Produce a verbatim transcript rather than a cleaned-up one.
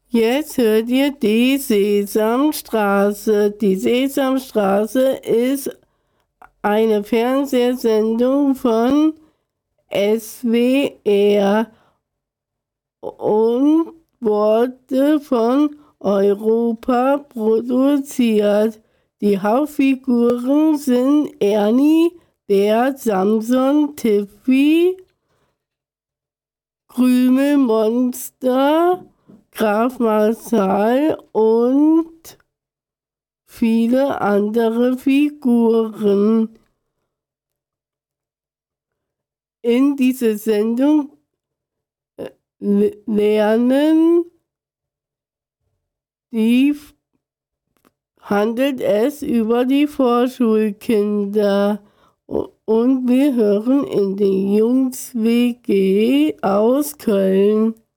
Jetzt hört ihr die Sesamstraße. Die Sesamstraße ist eine Fernsehsendung von S W R und wurde von Europa produziert. Die Hauptfiguren sind Ernie, Bert, Samson, Tiffy, Krümelmonster, Graf Marshall und viele andere Figuren. In dieser Sendung lernen die, handelt es über die Vorschulkinder. Und wir hören in die Jungs W G aus Köln.